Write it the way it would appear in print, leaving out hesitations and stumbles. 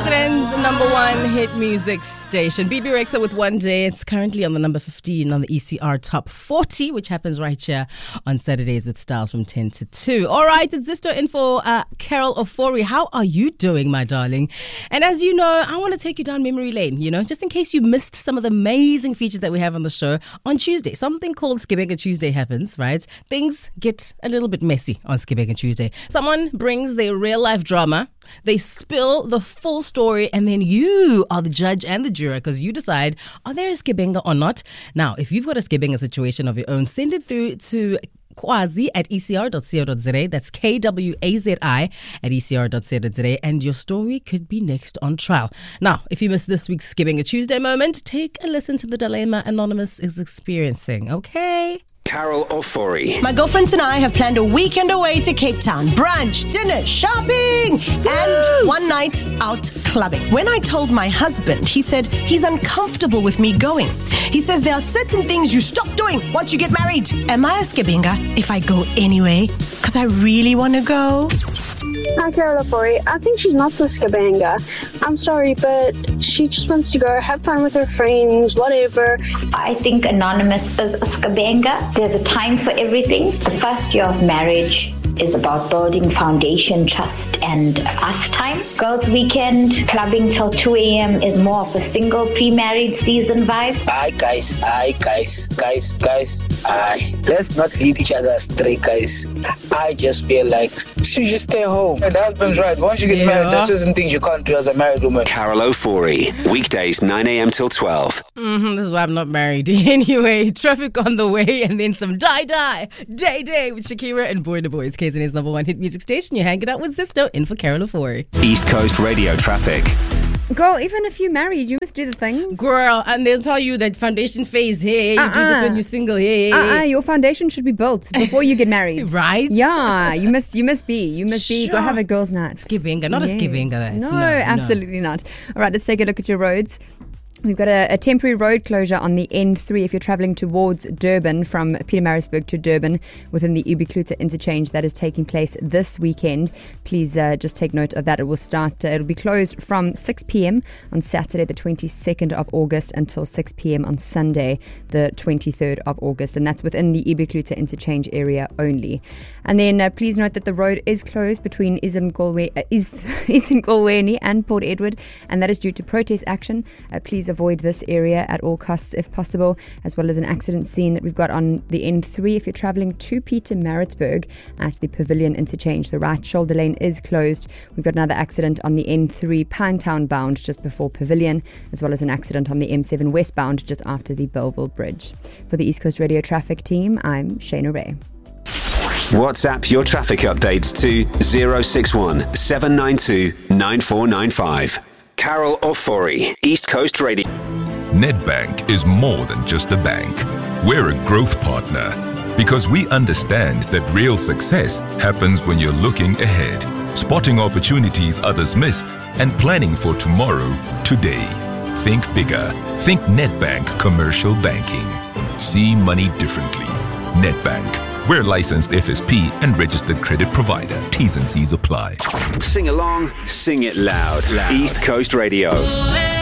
KZN's number one hit music station. BB Rexa with One Day. It's currently on the number 15 on the ECR Top 40, which happens right here on Saturdays with Styles from 10 to 2. All right, it's Zisto in for Carol Ofori. How are you doing, my darling? And as you know, I want to take you down memory lane, just in case you missed some of the amazing features that we have on the show. On Tuesday, something called Skibega Tuesday happens, right? Things get a little bit messy on Skibega Tuesday. Someone brings their real life drama. They spill the full story, and then you are the judge and the juror because you decide, are there a Skibenga or not? Now, if you've got a Skibenga situation of your own, send it through to Kwazi at ecr.co.za. That's KWAZI at ecr.co.za, and your story could be next on trial. Now, if you missed this week's Skibenga Tuesday moment, take a listen to the dilemma Anonymous is experiencing, okay? Carol Ofori. My girlfriends and I have planned a weekend away to Cape Town. Brunch, dinner, shopping, and one night out clubbing. When I told my husband, he said he's uncomfortable with me going. He says there are certain things you stop doing once you get married. Am I a Skibenga if I go anyway? Because I really want to go. Hi, Carol Ofori. I think she's not the Skibenga. I'm sorry, but she just wants to go have fun with her friends, whatever. I think Anonymous is a Skibenga. There's a time for everything. The first year of marriage is about building foundation, trust, and us time. Girls' weekend, clubbing till 2 a.m. is more of a single pre-married season vibe. Guys. Let's not lead each other astray, guys. I just feel like you should stay home. The husband's right. Once you get married, there's certain things you can't do as a married woman. Carol Ofori, weekdays 9 a.m. till 12. This is why I'm not married. Anyway, traffic on the way, and then some day with Shakira and Boy the Boy. It's KZN's number one hit music station. You're hanging out with Zisto in for Carol Ofori. East Coast Radio traffic. Girl, even if you're married, you must do the things. Girl, and they'll tell you that foundation phase, hey, you do this when you're single, hey. Your foundation should be built before you get married. Right? Yeah, you must be. Go have a girls' night. Skibenga, not a Skibenga. No, absolutely not. All right, let's take a look at your roads. We've got a temporary road closure on the N3 if you're travelling towards Durban from Pietermaritzburg to Durban within the Ubiquita interchange that is taking place this weekend. Please just take note of that. It will start, it'll be closed from 6 p.m. on Saturday the 22nd of August until 6 p.m. on Sunday the 23rd of August, and that's within the Ubiquita interchange area only. And then please note that the road is closed between Izinkolweni and Port Edward, and that is due to protest action. Please avoid this area at all costs if possible, as well as an accident scene that we've got on the N3 if you're travelling to Pietermaritzburg at the Pavilion interchange. The right shoulder lane is closed. We've got another accident on the N3 Pinetown bound just before Pavilion, as well as an accident on the M7 westbound just after the Belleville Bridge. For the East Coast Radio Traffic Team, I'm Shayna Ray. WhatsApp your traffic updates to 061 792 9495. Carol Ofori, East Coast Radio. Nedbank is more than just a bank. We're a growth partner because we understand that real success happens when you're looking ahead, spotting opportunities others miss, and planning for tomorrow today. Think bigger. Think Nedbank Commercial Banking. See money differently. Nedbank. We're licensed FSP and registered credit provider. T's and C's apply. Sing along, sing it loud. East Coast Radio.